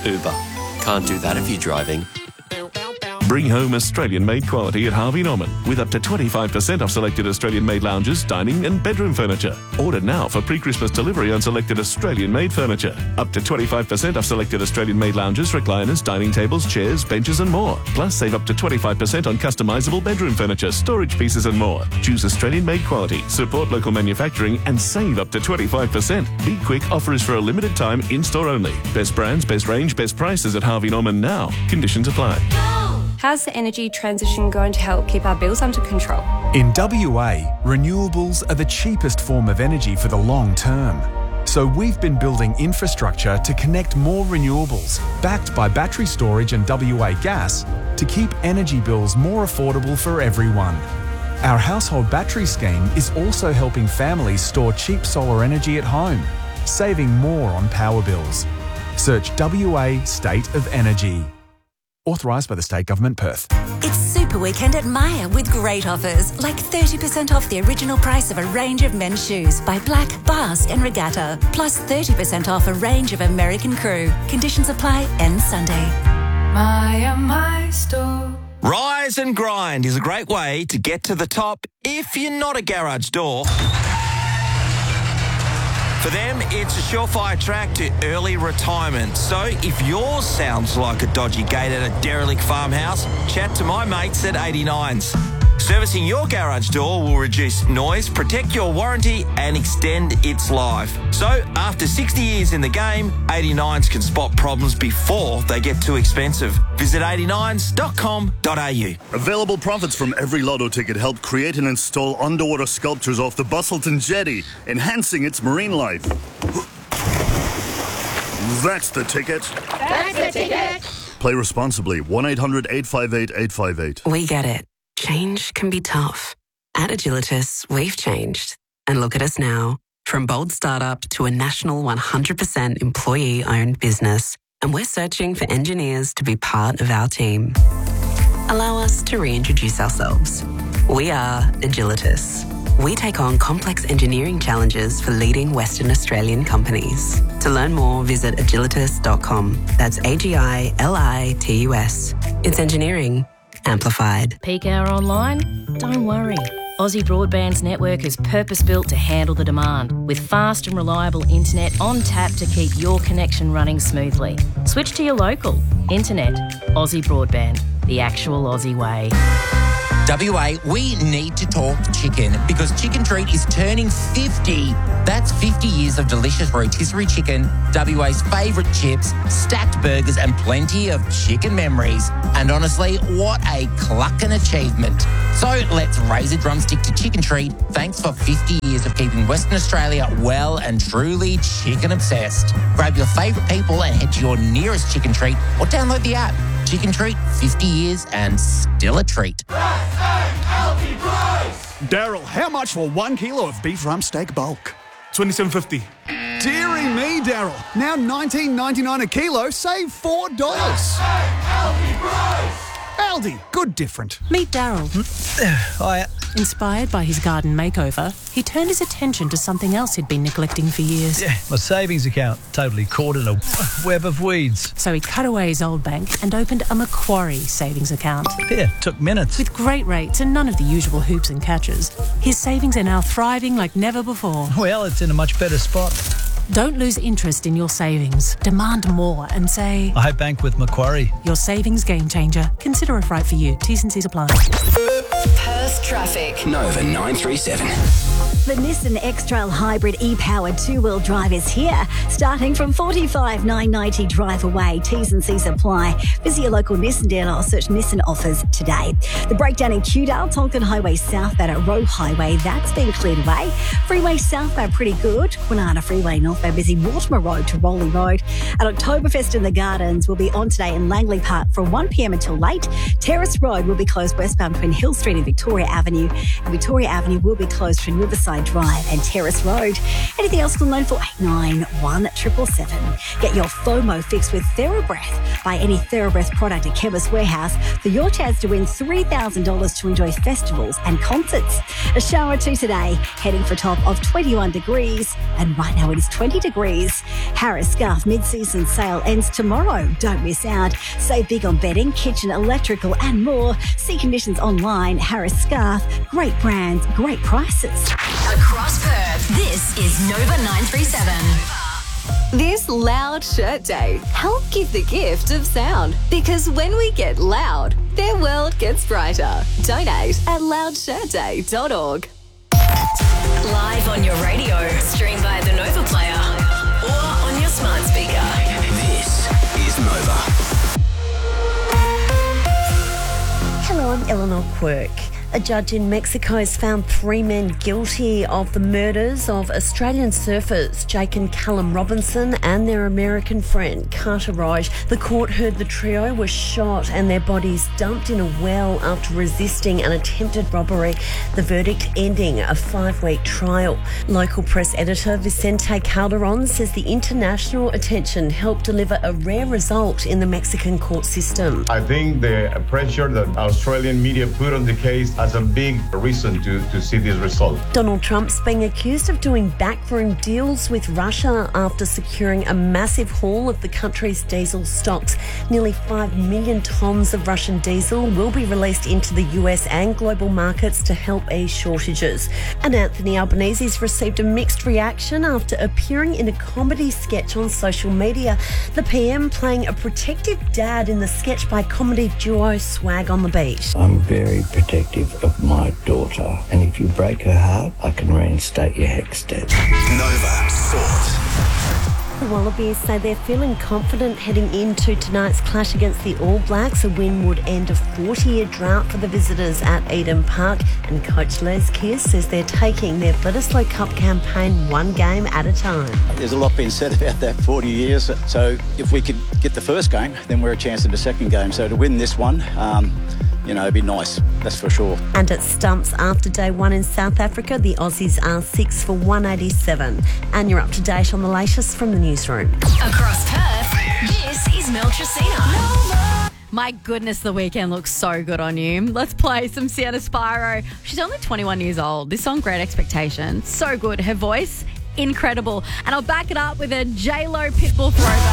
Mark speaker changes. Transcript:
Speaker 1: Uber. Can't do that if you're driving.
Speaker 2: Bring home Australian-made quality at Harvey Norman with up to 25% off selected Australian-made lounges, dining and bedroom furniture. Order now for pre-Christmas delivery on selected Australian-made furniture. Up to 25% off selected Australian-made lounges, recliners, dining tables, chairs, benches and more. Plus, save up to 25% on customisable bedroom furniture, storage pieces and more. Choose Australian-made quality, support local manufacturing and save up to 25%. Be quick, offer is for a limited time, in-store only. Best brands, best range, best prices at Harvey Norman now. Conditions apply.
Speaker 3: How's the energy transition going to help keep our bills under control?
Speaker 4: In WA, renewables are the cheapest form of energy for the long term. So we've been building infrastructure to connect more renewables, backed by battery storage and WA Gas, to keep energy bills more affordable for everyone. Our household battery scheme is also helping families store cheap solar energy at home, saving more on power bills. Search WA State of Energy. Authorised by the State Government, Perth.
Speaker 5: It's Super Weekend at Myer with great offers, like 30% off the original price of a range of men's shoes by Black, Basque and Regatta, plus 30% off a range of American Crew. Conditions apply, end Sunday.
Speaker 6: Myer, my store.
Speaker 7: Rise and Grind is a great way to get to the top if you're not a garage door. For them, it's a surefire track to early retirement. So if yours sounds like a dodgy gate at a derelict farmhouse, chat to my mates at 89s. Servicing your garage door will reduce noise, protect your warranty and extend its life. So after 60 years in the game, 89s can spot problems before they get too expensive. Visit 89s.com.au.
Speaker 8: Available profits from every lotto ticket help create and install underwater sculptures off the Bustleton Jetty, enhancing its marine life. That's the ticket.
Speaker 6: That's the ticket.
Speaker 8: Play responsibly. 1-800-858-858.
Speaker 9: We get it. Change can be tough. At Agilitas, we've changed. And look at us now. From bold startup to a national 100% employee-owned business. And we're searching for engineers to be part of our team. Allow us to reintroduce ourselves. We are Agilitas. We take on complex engineering challenges for leading Western Australian companies. To learn more, visit agilitas.com. That's AGILITUS. It's engineering amplified.
Speaker 10: Peak hour online? Don't worry. Aussie Broadband's network is purpose-built to handle the demand, with fast and reliable internet on tap to keep your connection running smoothly. Switch to your local. Internet. Aussie Broadband. The actual Aussie way.
Speaker 11: WA, we need to talk chicken because Chicken Treat is turning 50. That's 50 years of delicious rotisserie chicken, WA's favourite chips, stacked burgers and plenty of chicken memories. And honestly, what a clucking achievement. So let's raise a drumstick to Chicken Treat. Thanks for 50 years of keeping Western Australia well and truly chicken obsessed. Grab your favourite people and head to your nearest Chicken Treat or download the app. Chicken Treat, 50 years and still a treat.
Speaker 12: Daryl, how much for 1 kilo of beef rump steak bulk?
Speaker 13: $27.50.
Speaker 12: Deary me, Daryl. Now $19.99 a kilo, save $4. Aldi, good different.
Speaker 14: Meet Daryl.
Speaker 15: Hiya.
Speaker 14: Inspired by his garden makeover, he turned his attention to something else he'd been neglecting for years.
Speaker 15: Yeah, my savings account, totally caught in a web of weeds.
Speaker 14: So he cut away his old bank and opened a Macquarie savings account.
Speaker 15: Yeah, took minutes.
Speaker 14: With great rates and none of the usual hoops and catches, his savings are now thriving like never before.
Speaker 15: Well, it's in a much better spot.
Speaker 14: Don't lose interest in your savings. Demand more and say,
Speaker 15: I bank with Macquarie.
Speaker 14: Your savings game changer. Consider if right for you. T's and C's apply.
Speaker 16: Perth traffic.
Speaker 17: Nova 937.
Speaker 18: The Nissan X-Trail Hybrid e-powered two-wheel drive is here, starting from $45,990 drive away. T's and C's apply. Visit your local Nissan dealer or search Nissan offers today. The breakdown in Kewdale, Tonkin Highway southbound at Roe Highway, that's been cleared away. Freeway southbound pretty good. Kwinana Freeway northbound busy. Mortimer Road to Rowley Road. And Oktoberfest in the Gardens will be on today in Langley Park from 1 p.m. until late. Terrace Road will be closed westbound between Hill Street and Victoria Avenue. And Victoria Avenue will be closed from Riverside Riverside Drive and Terrace Road. Anything else on 04891777. Get your FOMO fixed with TheraBreath. Buy any TheraBreath product at Chemist Warehouse for your chance to win $3,000 to enjoy festivals and concerts. A shower or two today, heading for a top of 21 degrees, and right now it is 20 degrees. Harris Scarf mid-season sale ends tomorrow. Don't miss out. Save big on bedding, kitchen, electrical and more. See conditions online. Harris Scarf. Great brands, great prices.
Speaker 16: Across Perth, this is Nova 937.
Speaker 13: This Loud Shirt Day, help give the gift of sound. Because when we get loud, their world gets brighter. Donate at loudshirtday.org.
Speaker 16: Live on your radio, stream via the Nova Player, or on your smart speaker.
Speaker 1: This is Nova.
Speaker 17: Hello, I'm Eleanor Quirk. A judge in Mexico has found 3 men guilty of the murders of Australian surfers Jake and Callum Robinson and their American friend Carter Roge. The court heard the trio was shot and their bodies dumped in a well after resisting an attempted robbery, the verdict ending a 5-week trial. Local press editor Vicente Calderon says the international attention helped deliver a rare result in the Mexican court system.
Speaker 19: I think the pressure that Australian media put on the case as a big reason to see this result.
Speaker 17: Donald Trump's being accused of doing backroom deals with Russia after securing a massive haul of the country's diesel stocks. Nearly 5 million tonnes of Russian diesel will be released into the US and global markets to help ease shortages. And Anthony Albanese's received a mixed reaction after appearing in a comedy sketch on social media. The PM playing a protective dad in the sketch by comedy duo Swag on the Beach.
Speaker 20: I'm very protective of my daughter, and if you break her heart, I can reinstate your HECS debt.
Speaker 1: Nova Sport.
Speaker 17: The Wallabies say they're feeling confident heading into tonight's clash against the All Blacks. A win would end a 40-year drought for the visitors at Eden Park, and coach Les Kears says they're taking their Bledisloe Cup campaign one game at a time.
Speaker 21: There's a lot being said about that 40 years, so if we could get the first game, then we're a chance in the second game. So to win this one, it'd be nice, that's for sure.
Speaker 17: And at stumps after day one in South Africa, the Aussies are 6 for 187. And you're up to date on the latest from the newsroom.
Speaker 16: Across Perth, this is Mel Tracina.
Speaker 22: My goodness, the weekend looks so good on you. Let's play some Sienna Spiro. She's only 21 years old. This song, Great Expectation, so good. Her voice, incredible. And I'll back it up with a J-Lo Pitbull throwback.